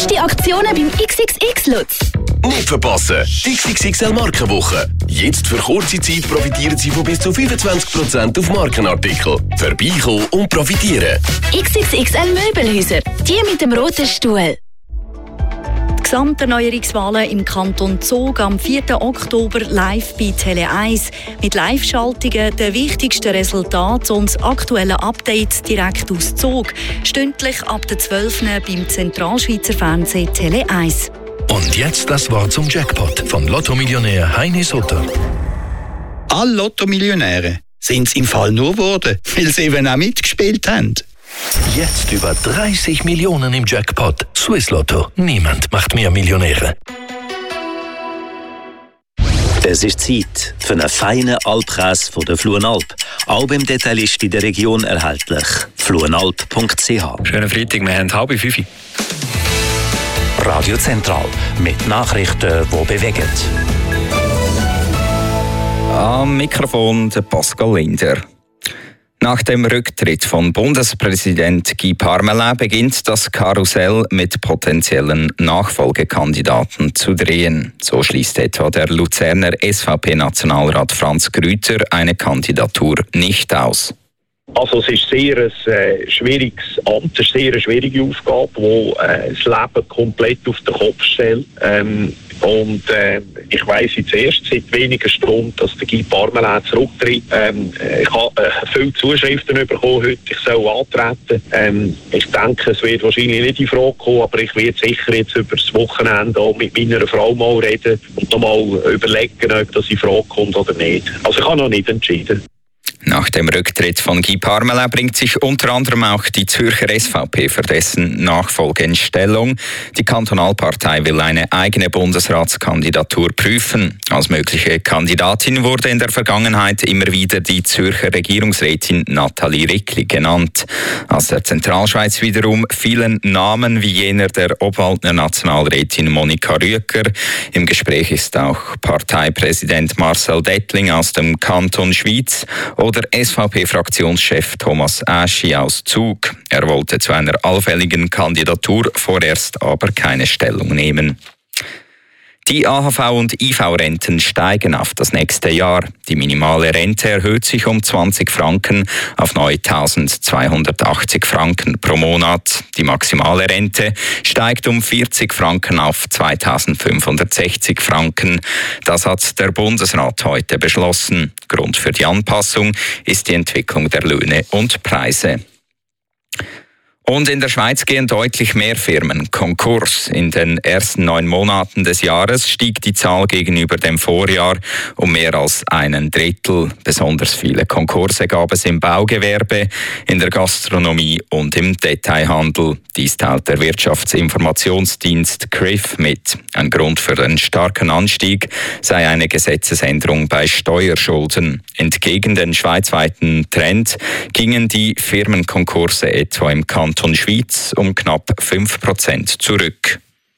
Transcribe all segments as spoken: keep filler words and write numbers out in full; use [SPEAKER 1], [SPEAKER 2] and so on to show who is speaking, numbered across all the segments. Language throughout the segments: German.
[SPEAKER 1] Beste Aktionen beim X X X-Lutz.
[SPEAKER 2] Nicht verpassen! Die X X X L-Markenwoche. Jetzt für kurze Zeit profitieren Sie von bis zu fünfundzwanzig Prozent auf Markenartikel. Vorbeikommen und profitieren.
[SPEAKER 1] X X X L Möbelhäuser. Die mit dem roten Stuhl. Die Gesamterneuerungswahlen im Kanton Zug am vierten Oktober live bei Tele eins. Mit Live-Schaltungen, den wichtigsten Resultaten und aktuellen Updates direkt aus Zug. Stündlich ab der zwölf beim Zentralschweizer Fernsehen Tele eins.
[SPEAKER 3] Und jetzt das Wort zum Jackpot von Lotto-Millionär Heini Sutter.
[SPEAKER 4] Alle Lotto-Millionäre sind es im Fall nur geworden, weil sie eben auch mitgespielt haben.
[SPEAKER 3] Jetzt über dreißig Millionen im Jackpot. Swiss Lotto. Niemand macht mehr Millionäre.
[SPEAKER 5] Es ist Zeit für einen feinen Alpkäse von der Fluenalp. Auch beim Detailist in der Region erhältlich. fluenalp punkt c h.
[SPEAKER 6] Schönen Freitag, wir haben halb fünf.
[SPEAKER 5] Radio Zentral mit Nachrichten, die bewegen.
[SPEAKER 7] Am Mikrofon der Pascal Linder. Nach dem Rücktritt von Bundespräsident Guy Parmelin beginnt das Karussell mit potenziellen Nachfolgekandidaten zu drehen. So schließt etwa der Luzerner S V P-Nationalrat Franz Grüter eine Kandidatur nicht aus.
[SPEAKER 8] Also es ist sehr ein äh, schwieriges Amt, eine sehr schwierige Aufgabe, die äh, das Leben komplett auf den Kopf stellt. Ähm, und äh, ich weiss jetzt erst seit wenigen Stunden, dass der Guy Parmelin zurücktritt. Ähm, ich habe äh, viele Zuschriften bekommen heute, ich soll antreten. Ähm, ich denke, es wird wahrscheinlich nicht in Frage kommen, aber ich werde sicher jetzt über das Wochenende auch mit meiner Frau mal reden und noch mal überlegen, ob das in Frage kommt oder nicht. Also ich habe noch nicht entschieden.
[SPEAKER 7] Nach dem Rücktritt von Guy Parmelin bringt sich unter anderem auch die Zürcher S V P für dessen Nachfolge in Stellung. Die Kantonalpartei will eine eigene Bundesratskandidatur prüfen. Als mögliche Kandidatin wurde in der Vergangenheit immer wieder die Zürcher Regierungsrätin Nathalie Rickli genannt. Aus der Zentralschweiz wiederum fielen Namen wie jener der Obwaldner Nationalrätin Monika Rüecker. Im Gespräch ist auch Parteipräsident Marcel Dettling aus dem Kanton Schwyz oder S V P-Fraktionschef Thomas Aschi aus Zug. Er wollte zu einer allfälligen Kandidatur vorerst aber keine Stellung nehmen. Die A H V- und I V-Renten steigen auf das nächste Jahr. Die minimale Rente erhöht sich um zwanzig Franken auf neuntausendzweihundertachtzig Franken pro Monat. Die maximale Rente steigt um vierzig Franken auf zweitausendfünfhundertsechzig Franken. Das hat der Bundesrat heute beschlossen. Grund für die Anpassung ist die Entwicklung der Löhne und Preise. Und in der Schweiz gehen deutlich mehr Firmen Konkurs. In den ersten neun Monaten des Jahres stieg die Zahl gegenüber dem Vorjahr um mehr als einen Drittel. Besonders viele Konkurse gab es im Baugewerbe, in der Gastronomie und im Detailhandel. Dies teilt der Wirtschaftsinformationsdienst C R I F mit. Ein Grund für den starken Anstieg sei eine Gesetzesänderung bei Steuerschulden. Entgegen den schweizweiten Trend gingen die Firmenkonkurse etwa im Kanton Schwyz um knapp fünf Prozent zurück.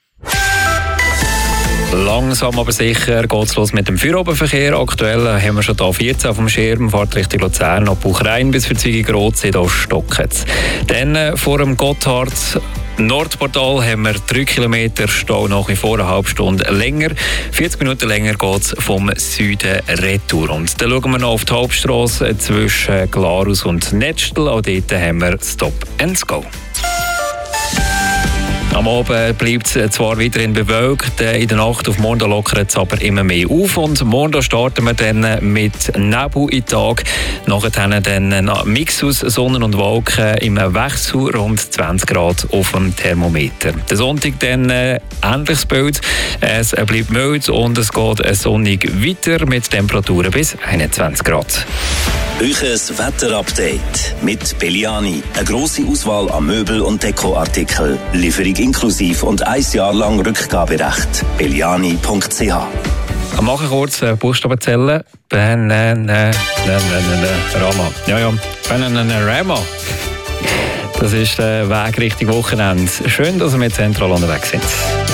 [SPEAKER 6] Langsam aber sicher geht es los mit dem Feierabendverkehr. Aktuell haben wir schon hier vierzehn auf dem Schirm, fährt Richtung Luzern, ab Buchrein bis für Zwickau-Rotsee, da stockt es. Dann äh, vor dem Gotthard Nordportal haben wir drei Kilometer Stau, nach wie vor eine halbe Stunde länger. vierzig Minuten länger geht es vom Süden retour. Und dann schauen wir noch auf die Hauptstrasse zwischen Glarus und Nettstel. Auch dort haben wir Stop and Go. Am Abend bleibt es zwar weiterhin bewölkt, in der Nacht auf morgen lockert es aber immer mehr auf. Und morgen starten wir dann mit Nebel in den Tag. Nachher dann ein Mix aus Sonne und Wolken im Wechsel, rund zwanzig Grad auf dem Thermometer. Der Sonntag dann äh, ähnliches Bild. Es bleibt mild und es geht sonnig weiter mit Temperaturen bis einundzwanzig Grad.
[SPEAKER 5] Euches Wetterupdate mit Belliani. Eine grosse Auswahl an Möbel- und Dekoartikeln. Lieferung inklusiv und ein Jahr lang Rückgaberecht. belliani punkt c h.
[SPEAKER 6] Ich mache kurz äh, Buchstabenzellen. Bananarama. Ja, ja. Bananarama. Das ist der Weg Richtung Wochenende. Schön, dass wir mit Zentral unterwegs sind.